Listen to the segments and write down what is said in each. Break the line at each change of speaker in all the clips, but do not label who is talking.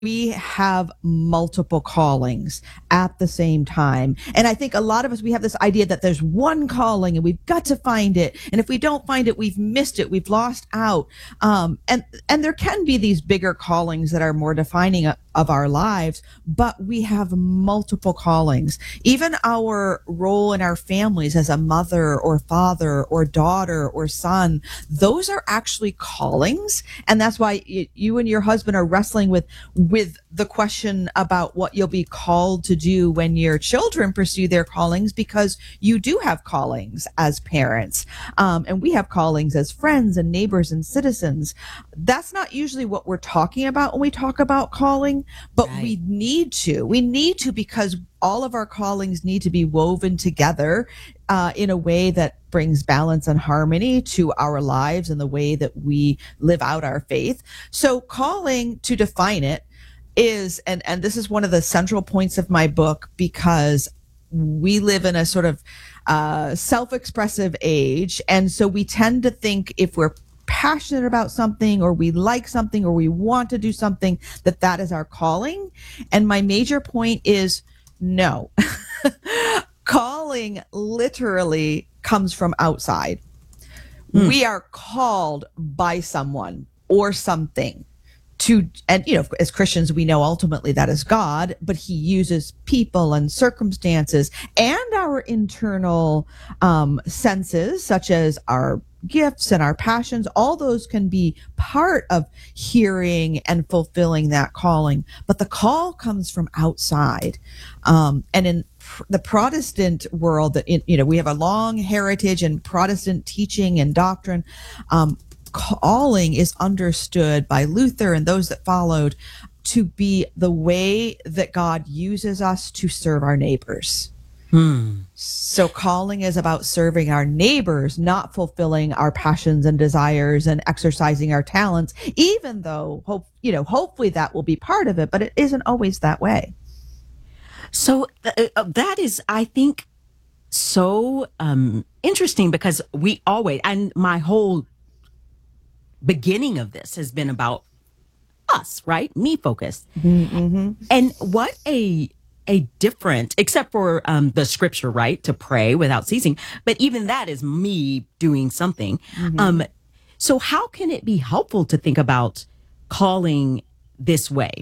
we have multiple callings at the same time. And I think a lot of us, we have this idea that there's one calling and we've got to find it. And if we don't find it, we've missed it. We've lost out. And there can be these bigger callings that are more defining of our lives, but we have multiple callings. Even our role in our families as a mother or father or daughter or son, those are actually callings. And that's why you and your husband are wrestling with the question about what you'll be called to do when your children pursue their callings, because you do have callings as parents. And we have callings as friends and neighbors and citizens. That's not usually what we're talking about when we talk about calling, but right. We need to because all of our callings need to be woven together in a way that brings balance and harmony to our lives and the way that we live out our faith. So calling, to define it, is, and this is one of the central points of my book, because we live in a sort of self-expressive age. And so we tend to think if we're passionate about something or we like something or we want to do something, that is our calling. And my major point is no. Calling literally comes from outside. We are called by someone or something to, and as Christians, we know ultimately that is God, but he uses people and circumstances and our internal senses, such as our gifts and our passions. All those can be part of hearing and fulfilling that calling, but the call comes from outside. And in the Protestant world, that we have a long heritage in Protestant teaching and doctrine. Calling is understood by Luther and those that followed to be the way that God uses us to serve our neighbors. So calling is about serving our neighbors, not fulfilling our passions and desires and exercising our talents, even though hopefully that will be part of it, but it isn't always that way.
So that is, I think, so interesting, because we always, and my whole beginning of this has been about us, right? Me focused. Mm-hmm. And what a different, except for the scripture, right? To pray without ceasing. But even that is me doing something. Mm-hmm. So how can it be helpful to think about calling this way?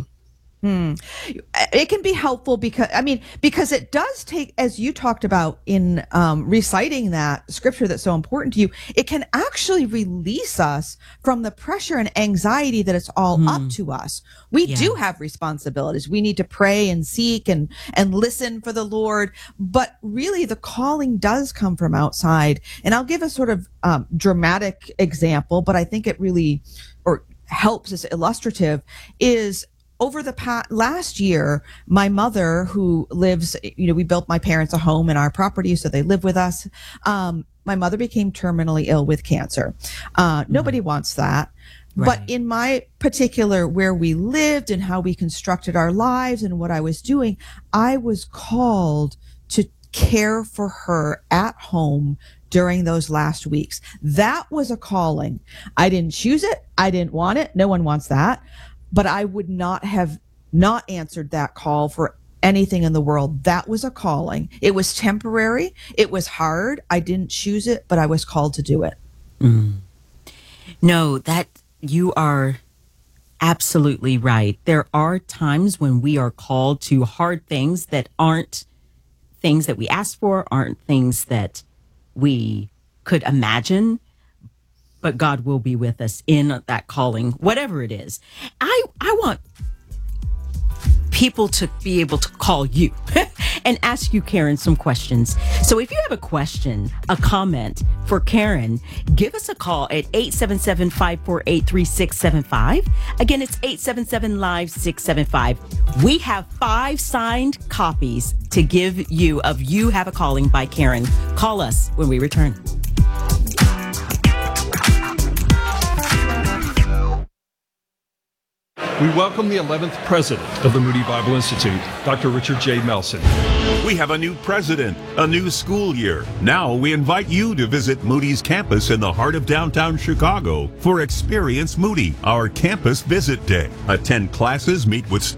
It can be helpful because it does take, as you talked about in reciting that scripture that's so important to you, it can actually release us from the pressure and anxiety that it's all up to us. We do have responsibilities. We need to pray and seek and listen for the Lord, but really the calling does come from outside. And I'll give a sort of dramatic example, but I think it really helps as illustrative is over the last year, my mother, who lives, we built my parents a home in our property, so they live with us. My mother became terminally ill with cancer. Nobody wants that. Right. But in my particular, where we lived and how we constructed our lives and what I was doing, I was called to care for her at home during those last weeks. That was a calling. I didn't choose it. I didn't want it. No one wants that. But I would not have not answered that call for anything in the world. That was a calling. It was temporary. It was hard. I didn't choose it, but I was called to do it.
No, that you are absolutely right. There are times when we are called to hard things that aren't things that we asked for, aren't things that we could imagine. But God will be with us in that calling, whatever it is. I want people to be able to call you and ask you, Karen, some questions. So if you have a question, a comment for Karen, give us a call at 877-548-3675. Again, it's 877-LIVE-675. We have 5 signed copies to give you of You Have a Calling by Karen. Call us when we return.
We welcome the 11th president of the Moody Bible Institute, Dr. Richard J. Melson.
We have a new president, a new school year. Now we invite you to visit Moody's campus in the heart of downtown Chicago for Experience Moody, our campus visit day. Attend classes, meet with